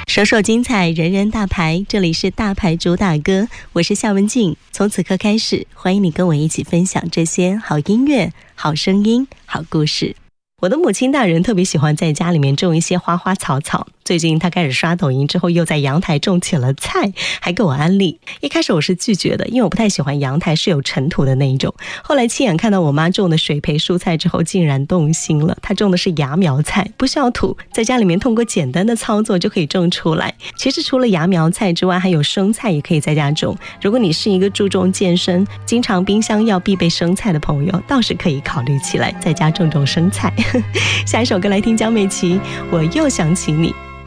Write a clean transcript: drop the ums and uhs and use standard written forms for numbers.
首首精彩，人人大牌，这里是大牌主打歌，我是夏文静。从此刻开始，欢迎你跟我一起分享这些好音乐、好声音、好故事。我的母亲大人特别喜欢在家里面种一些花花草草，最近她开始刷抖音之后，又在阳台种起了菜，还给我安利。一开始我是拒绝的，因为我不太喜欢阳台是有尘土的那一种。后来亲眼看到我妈种的水培蔬菜之后，竟然动心了。她种的是芽苗菜，不需要土，在家里面通过简单的操作就可以种出来。其实除了芽苗菜之外，还有生菜也可以在家种。如果你是一个注重健身、经常冰箱要必备生菜的朋友，倒是可以考虑起来，在家种种生菜。下一首歌来听江美琪，我又想起你。